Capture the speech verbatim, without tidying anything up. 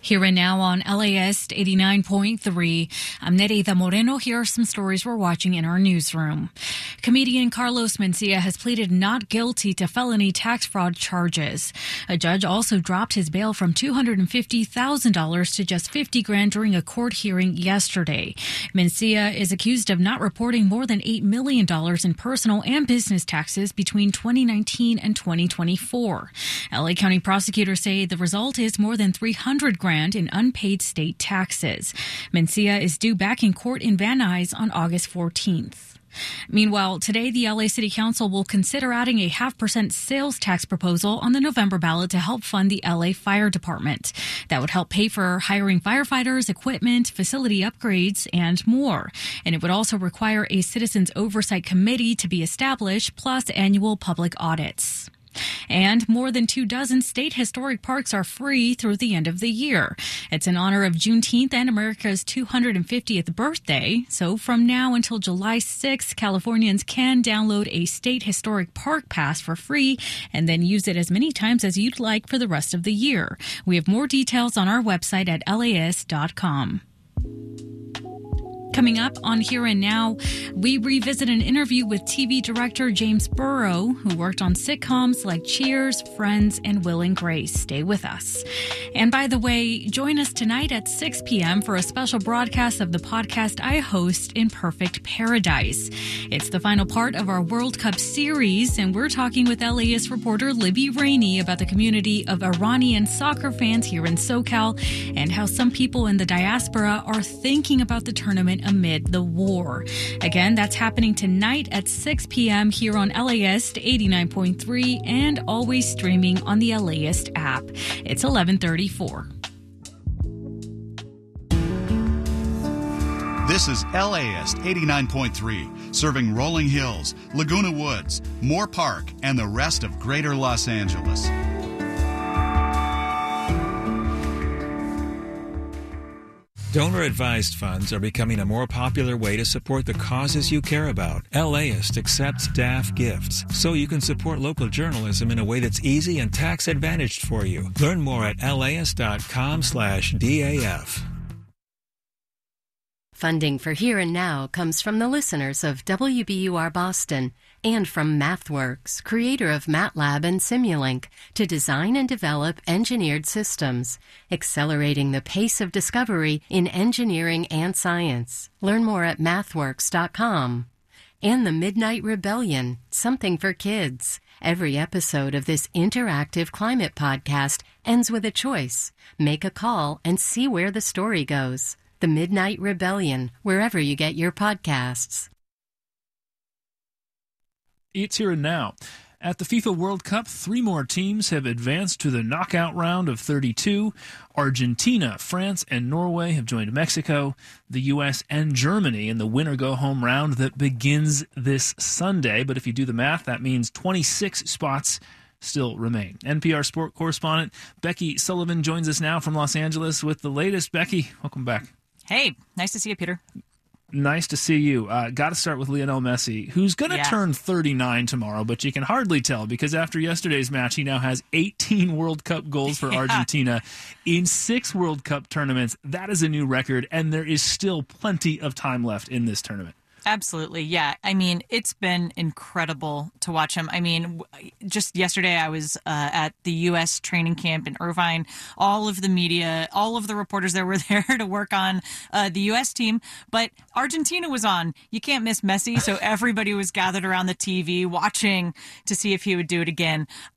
Here and now on L A S eighty-nine point three, I'm Nereida Moreno. Here are some stories we're watching in our newsroom. Comedian Carlos Mencia has pleaded not guilty to felony tax fraud charges. A judge also dropped his bail from two hundred fifty thousand dollars to just fifty grand during a court hearing yesterday. Mencia is accused of not reporting more than eight million dollars in personal and business taxes between twenty nineteen and twenty twenty-four. L A County prosecutors say the result is more than three hundred grand in unpaid state taxes. Mencia is due back in court in Van Nuys on August fourteenth. Meanwhile, today the L A City Council will consider adding a half percent sales tax proposal on the November ballot to help fund the L A Fire Department. That would help pay for hiring firefighters, equipment, facility upgrades, and more. And it would also require a Citizens Oversight Committee to be established, plus annual public audits. And more than two dozen state historic parks are free through the end of the year. It's in honor of Juneteenth and America's two hundred fiftieth birthday. So from now until July sixth, Californians can download a state historic park pass for free and then use it as many times as you'd like for the rest of the year. We have more details on our website at L A S dot com. Coming up on Here and Now, we revisit an interview with T V director James Burrow, who worked on sitcoms like Cheers, Friends, and Will and Grace. Stay with us. And by the way, join us tonight at six p.m. for a special broadcast of the podcast I host, In Perfect Paradise. It's the final part of our World Cup series, and we're talking with L A S reporter Libby Rainey about the community of Iranian soccer fans here in SoCal and how some people in the diaspora are thinking about the tournament amid the war. Again, that's happening tonight at six p.m. here on L A S eighty-nine point three and always streaming on the L A S app. It's eleven thirty-four. This is L A S eighty-nine point three, serving Rolling Hills, Laguna Woods, Moore Park, and the rest of Greater Los Angeles. Donor-advised funds are becoming a more popular way to support the causes you care about. LAist accepts D A F gifts, so you can support local journalism in a way that's easy and tax-advantaged for you. Learn more at laist.com slash DAF. Funding for Here and Now comes from the listeners of W B U R Boston and from MathWorks, creator of MATLAB and Simulink, to design and develop engineered systems, accelerating the pace of discovery in engineering and science. Learn more at mathworks dot com. And The Midnight Rebellion, something for kids. Every episode of this interactive climate podcast ends with a choice. Make a call and see where the story goes. The Midnight Rebellion, wherever you get your podcasts. It's Here and Now. At the FIFA World Cup, three more teams have advanced to the knockout round of thirty-two. Argentina, France, and Norway have joined Mexico, the U S, and Germany in the winner-go-home round that begins this Sunday. But if you do the math, that means twenty-six spots still remain. N P R sport correspondent Becky Sullivan joins us now from Los Angeles with the latest. Becky, welcome back. Hey, nice to see you, Peter. Nice to see you. Uh, got to start with Lionel Messi, who's going to yeah. turn thirty-nine tomorrow, but you can hardly tell because after yesterday's match, he now has eighteen World Cup goals for yeah. Argentina in six World Cup tournaments. That is a new record, and there is still plenty of time left in this tournament. Absolutely, yeah. I mean, it's been incredible to watch him. I mean, just yesterday I was uh, at the U S training camp in Irvine. All of the media, all of the reporters there were there to work on uh, the U S team, but Argentina was on. You can't miss Messi, so everybody was gathered around the T V watching to see if he would do it again.